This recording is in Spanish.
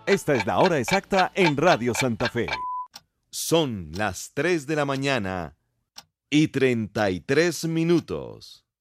Esta es la hora exacta en Radio Santa Fe. Son las 3 de la mañana y 33 minutos.